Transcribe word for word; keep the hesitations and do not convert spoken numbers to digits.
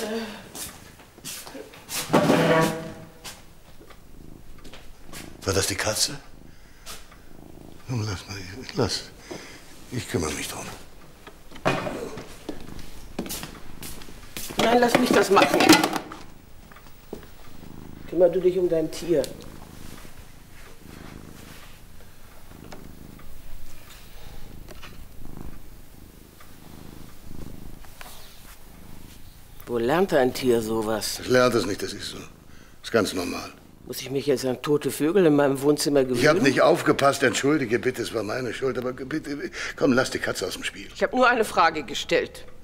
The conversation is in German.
War das die Katze? Nun, lass mal, lass. Ich kümmere mich drum. Nein, lass mich das machen. Kümmer du dich um dein Tier. Wo lernt ein Tier sowas? Das lernt es nicht, das ist so. Das ist ganz normal. Muss ich mich jetzt an tote Vögel in meinem Wohnzimmer gewöhnen? Ich habe nicht aufgepasst, entschuldige bitte, es war meine Schuld, aber bitte, komm, lass die Katze aus dem Spiel. Ich habe nur eine Frage gestellt.